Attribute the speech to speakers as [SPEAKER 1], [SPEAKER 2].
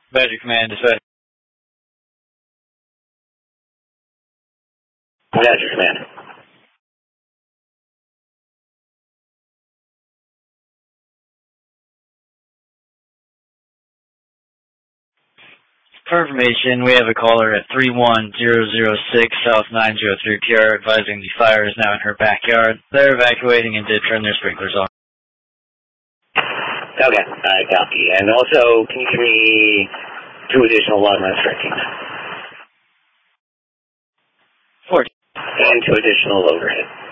[SPEAKER 1] Badger Command, dispatch.
[SPEAKER 2] Badger Command.
[SPEAKER 1] For information, we have a caller at 31006 South 903 PR advising the fire is now in her backyard. They're evacuating and did turn their sprinklers on.
[SPEAKER 2] Okay, I copy. And also, can you give me 2 additional log-line strike teams?
[SPEAKER 1] 14.
[SPEAKER 2] And 2 additional overhead.